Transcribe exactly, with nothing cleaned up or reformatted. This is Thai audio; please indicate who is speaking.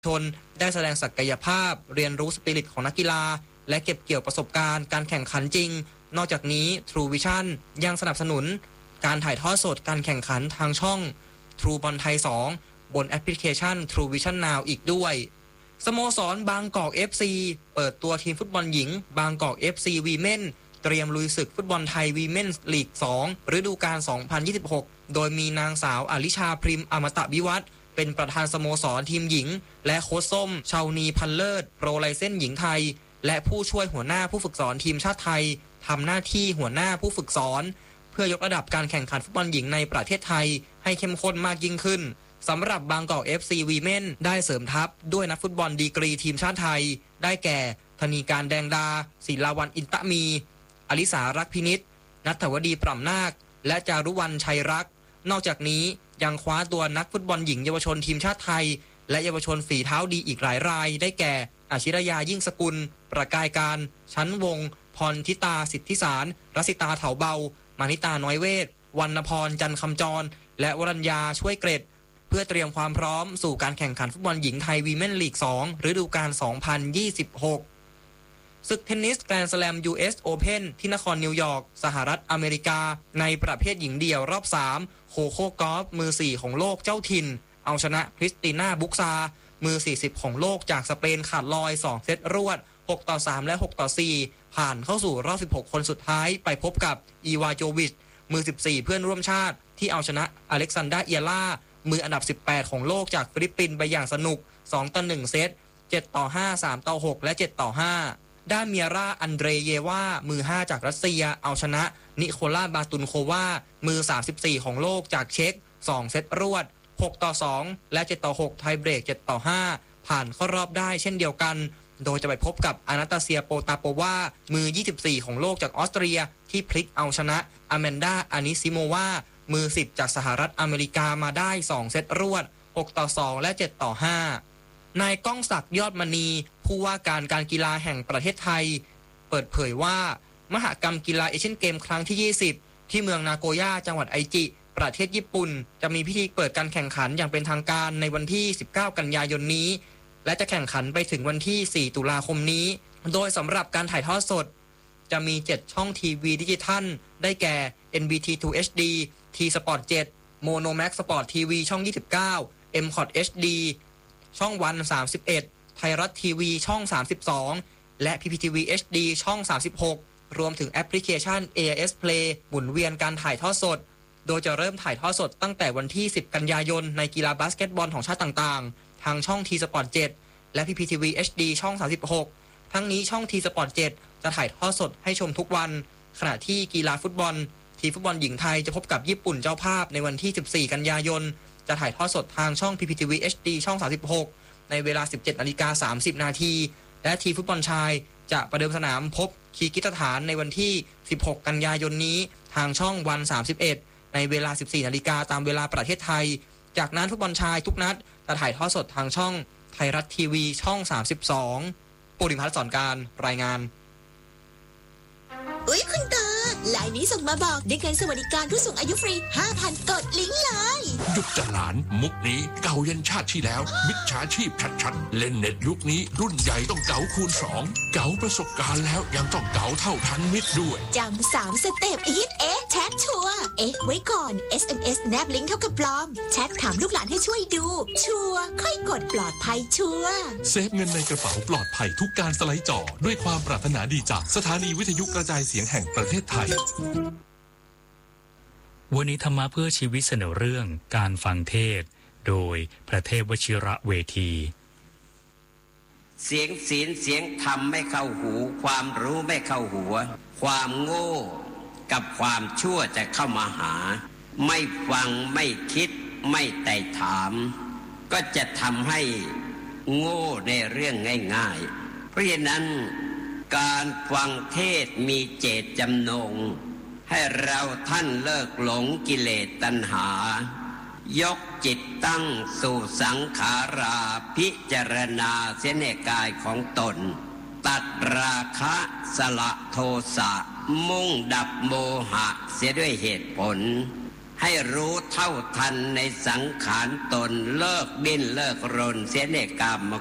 Speaker 1: ชนได้แสดงศักยภาพเรียนรู้สปิริตของนักกีฬาและเก็บเกี่ยวประสบการณ์การแข่งขันจริงนอกจากนี้ True Vision ยังสนับสนุนการถ่ายทอดสดการแข่งขันทางช่อง True บอลไทยสองบนแอปพลิเคชัน True Vision Now อีกด้วยสโมสรบางกอก เอฟ ซี เปิดตัวทีมฟุตบอลหญิงบางกอก เอฟ ซี Women เตรียมลุยศึกฟุตบอลไทย Women's League สองฤดูกาล สองพันยี่สิบหก โดยมีนางสาวอลิชาพริมอมตะวิวัฒน์เป็นประธานสโมสรทีมหญิงและโค้ชส้มชาวนีพันเลิศโปรไลเซนหญิงไทยและผู้ช่วยหัวหน้าผู้ฝึกสอนทีมชาติไทยทำหน้าที่หัวหน้าผู้ฝึกสอนเพื่อยกระดับการแข่งขันฟุตบอลหญิงในประเทศไทยให้เข้มข้นมากยิ่งขึ้นสำหรับบางกอก เอฟ ซี Women ได้เสริมทัพด้วยนักฟุตบอลดีกรีทีมชาติไทยได้แก่ธนีการแดงดาศิลาวันอินตะมีอลิสารักพินิจณัฐวดีปร่ำนาคและจารุวรรณชัยรักนอกจากนี้ยังคว้าตัวนักฟุตบอลหญิงเยาวชนทีมชาติไทยและเยาวชนฝีเท้าดีอีกหลายรายได้แก่อาชิรยายิ่งสกุลประกายการชั้นวงพรทิตาสิทธิสารรัสิตาเถาเบามานิตาน้อยเวทวรรณพรจันทร์คำจรและวรัญญาช่วยเกรดเพื่อเตรียมความพร้อมสู่การแข่งขันฟุตบอลหญิงไทยวีแมนลีกสองฤดูกาลสองพันยี่สิบหกศึกเทนนิสแกรนด์สแลม ยู เอส Open ที่นครนิวยอร์กสหรัฐอเมริกาในประเภทหญิงเดี่ยวรอบสามโคโค่กอล์ฟมือสี่ของโลกเจ้าถิ่นเอาชนะคริสติน่าบุกซามือสี่สิบของโลกจากสเปนขาดลอยสองเซตรวดหกต่อสามและหกต่อสี่ผ่านเข้าสู่รอบสิบหกคนสุดท้ายไปพบกับอีวาโจวิชมือสิบสี่เพื่อนร่วมชาติที่เอาชนะอเล็กซานดราเอียล่ามืออันดับสิบแปดของโลกจากฟิลิปปินส์ไปอย่างสนุกสองต่อหนึ่งเซตเจ็ดต่อห้า สามต่อหกและเจ็ดต่อห้าด้านเมียร่าอันเดรเยวามือห้าจากรัสเซียเอาชนะนิโคลาบาตุนโความือสามสิบสี่ของโลกจากเช็กสองเซตรวดหกต่อสองและเจ็ดต่อหกไทยเบรกเจ็ดต่อห้าผ่านเข้ารอบได้เช่นเดียวกันโดยจะไปพบกับอานาตาเซียโปตาโปวามือยี่สิบสี่ของโลกจากออสเตรียที่พลิกเอาชนะอแมนดาอานิซิโมวามือสิบจากสหรัฐอเมริกามาได้สองเซตรวดหกต่อสองและเจ็ดต่อห้านายก้องศักดิ์ยอดมณีผู้ว่าการการกีฬาแห่งประเทศไทยเปิดเผยว่ามหกรรมกีฬาเอเชียนเกมครั้งที่ยี่สิบที่เมืองนาโกย่าจังหวัดไอจิประเทศญี่ปุ่นจะมีพิธีเปิดการแข่งขันอย่างเป็นทางการในวันที่สิบเก้ากันยายนนี้และจะแข่งขันไปถึงวันที่สี่ตุลาคมนี้โดยสำหรับการถ่ายทอดสดจะมีเจ็ดช่องทีวีดิจิทัลได้แก่ เอ็น บี ที ทู เอช ดี T Sport เจ็ด Monomax Sport ที วี ช่องยี่สิบเก้า เอ็ม ซี โอ ที เอช ดี ช่องวันสามสิบเอ็ดไทยรัฐทีวีช่องสามสิบสองและ พี พี ที วี เอช ดี ช่องสามสิบหกรวมถึงแอปพลิเคชัน เอ ไอ เอส Play หมุนเวียนการถ่ายทอดสดโดยจะเริ่มถ่ายทอดสดตั้งแต่วันที่สิบกันยายนในกีฬาบาสเกตบอลของชาติต่างๆทางช่อง T Sport เจ็ดและ พี พี ที วี เอช ดี ช่องสามสิบหกทั้งนี้ช่อง T Sport เจ็ดจะถ่ายทอดสดให้ชมทุกวันขณะที่กีฬาฟุตบอลทีมฟุตบอลหญิงไทยจะพบกับญี่ปุ่นเจ้าภาพในวันที่สิบสี่กันยายนจะถ่ายทอดสดทางช่อง พี พี ที วี เอช ดี ช่องสามสิบหกในเวลา สิบเจ็ดนาฬิกาสามสิบนาทีและทีมฟุตบอลชายจะประเดิมสนามพบคีร์กิสถานในวันที่สิบหกกันยายนนี้ทางช่องวันสามสิบเอ็ดในเวลา สิบสี่นาฬิกาตามเวลาประเทศไทยจากนั้นฟุตบอลชายทุกนัดจะถ่ายทอดสดทางช่องไทยรัฐทีวีช่องสามสิบสองปุริพัฒน์สอนการรายงาน
Speaker 2: อุ๊ยคุณตาไลน์นี้ส่งมาบอกได้เงินสวัสดิการผู้สูงอายุฟรี ห้าพัน กดลิงก์เลย
Speaker 3: หยุดจะหลานมุกนี้เก่ายันชาติที่แล้วมิจฉาชีพชัดๆเล่นเน็ตยุคนี้รุ่นใหญ่ต้องเก๋าคูณสองเก๋าประสบการณ์แล้วยังต้องเก๋าเท่าทันมิตรด้วย
Speaker 2: จำสามสเต็ปอีทเอ๊ะแชทชัวร์เอ๊ะไว้ก่อน เอส เอ็ม เอส แนบลิงก์เท่ากับปลอมแชทถามลูกหลานให้ช่วยดูชัวร์ค่อยกดปลอดภัยชัวร์
Speaker 4: เซฟเงินในกระเป๋าปลอดภัยทุกการสไลด์จอด้วยความปรารถนาดีจากสถานีวิทยุกระจายเสียงแห่งประเทศไทย
Speaker 5: วันนี้ธรรมะเพื่อชีวิตเสนอเรื่องการฟังเทศโดยพระเทพวชิระเวที
Speaker 6: เสียงศีลเสียงธรรมไม่เข้าหูความรู้ไม่เข้าหัวความโง่กับความชั่วจะเข้ามาหาไม่ฟังไม่คิดไม่ไต่ถามก็จะทำให้โง่ในเรื่องง่ายๆเพราะฉะนั้นการฟังเทศมีเจตจำนงให้เราท่านเลิกหลงกิเลสตัณหายกจิตตั้งสู่สังขาราพิจารณาเสียในกายของตนตัดราคะสละโทสะมุ่งดับโมหะเสียด้วยเหตุผลให้รู้เท่าทันในสังขารตนเลิกดิ้นเลิกรนเสียในกาม